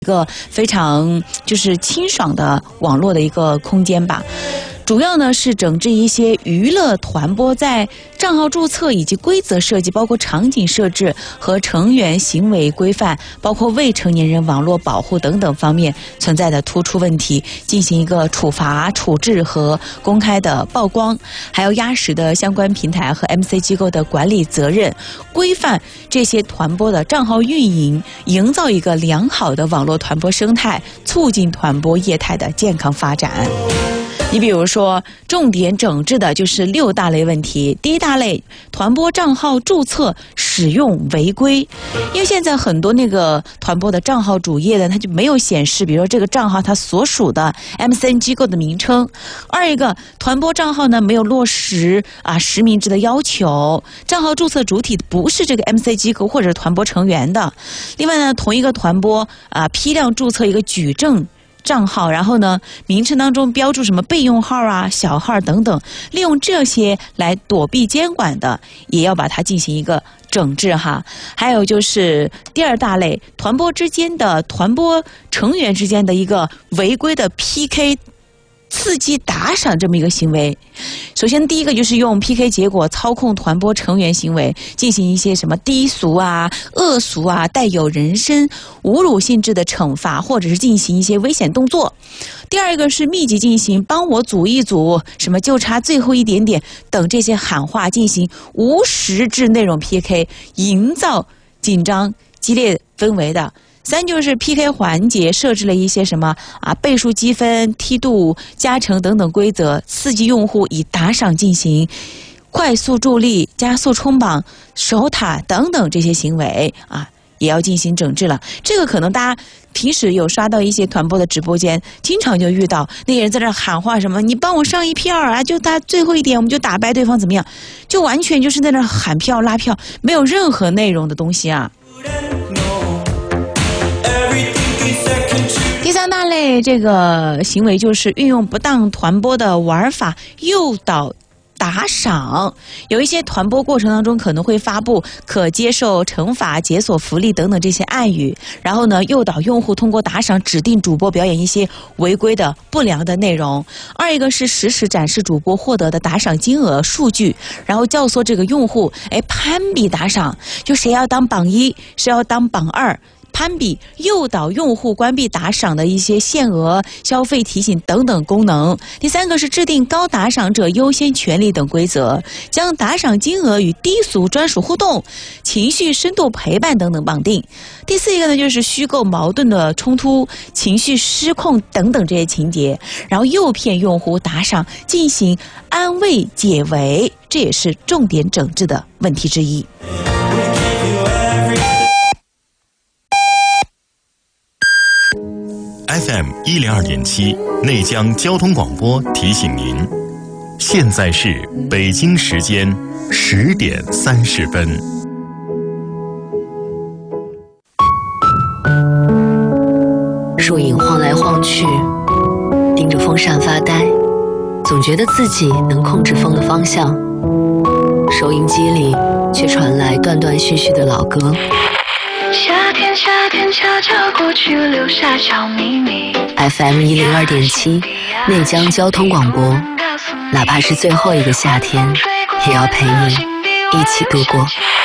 一个非常就是清爽的网络的一个空间吧。主要呢是整治一些娱乐团播在账号注册以及规则设计，包括场景设置和成员行为规范，包括未成年人网络保护等等方面存在的突出问题，进行一个处罚、处置和公开的曝光，还要压实的相关平台和 MC 机构的管理责任，规范这些团播的账号运营，营造一个良好的网络团播生态，促进团播业态的健康发展。你比如说，重点整治的就是6大类问题。第一大类，团播账号注册使用违规。因为现在很多那个团播的账号主页呢，它就没有显示，比如说这个账号它所属的 MCN 机构的名称。二一个，团播账号呢没有落实实名制的要求，账号注册主体不是这个 MC 机构或者团播成员的。另外呢，同一个团播批量注册一个举证账号，然后呢，名称当中标注什么备用号小号等等，利用这些来躲避监管的，也要把它进行一个整治哈。还有就是第二大类，团播之间的团播成员之间的一个违规的 PK。刺激打赏这么一个行为，首先第一个就是用 PK 结果操控团播成员行为，进行一些什么低俗恶俗带有人身侮辱性质的惩罚，或者是进行一些危险动作。第二个是密集进行帮我组一组，什么就差最后一点点等这些喊话，进行无实质内容 PK， 营造紧张激烈氛围的。三就是 PK 环节设置了一些什么倍数积分、梯度、加成等等规则，刺激用户以打赏进行快速助力、加速冲榜、守塔等等这些行为也要进行整治了。这个可能大家平时有刷到一些团播的直播间，经常就遇到那个人在那喊话什么，你帮我上一票就他最后一点我们就打败对方怎么样，就完全就是在那喊票拉票，没有任何内容的东西第三大类这个行为就是运用不当团播的玩法诱导打赏，有一些团播过程当中可能会发布可接受惩罚、解锁福利等等这些暗语，然后呢诱导用户通过打赏指定主播表演一些违规的不良的内容。二一个是实时展示主播获得的打赏金额数据，然后教唆这个用户攀比打赏，就谁要当榜1，谁要当榜2。攀比，诱导用户关闭打赏的一些限额、消费提醒等等功能。第三个是制定高打赏者优先权利等规则，将打赏金额与低俗专属互动、情绪深度陪伴等等绑定。第四一个呢，就是虚构矛盾的冲突、情绪失控等等这些情节，然后诱骗用户打赏进行安慰解围，这也是重点整治的问题之一。 FM 102.7内江交通广播提醒您，现在是北京时间10点30分。 树影晃来晃去，盯着风扇发呆，总觉得自己能控制风的方向。收音机里却传来断断续续的老歌。 夏天悄悄过去，留下小秘密。 FM 102.7内江交通广播，哪怕是最后一个夏天，也要陪你一起度过。